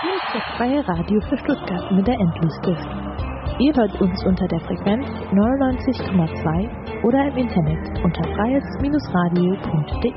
Hier ist das freie Radio für Stuttgart mit der Endlosduft. Ihr hört uns unter der Frequenz 99,2 oder im Internet unter freies-radio.de.